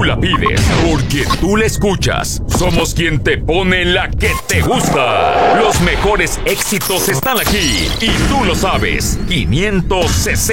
la pides, porque tú la escuchas. Somos quien te pone la que te gusta. Los mejores éxitos están aquí y tú lo sabes. 560